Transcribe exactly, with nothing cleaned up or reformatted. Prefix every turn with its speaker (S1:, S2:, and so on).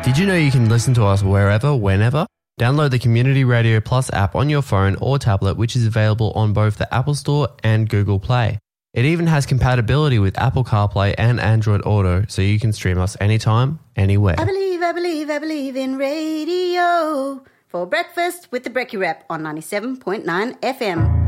S1: Did you know you can listen to us wherever, whenever? Download the Community Radio Plus app on your phone or tablet, which is available on both the Apple Store and Google Play. It even has compatibility with Apple CarPlay and Android Auto, so you can stream us anytime, anywhere.
S2: I believe, I believe, I believe in radio. For breakfast with the Brekkie Rap on ninety-seven point nine F M.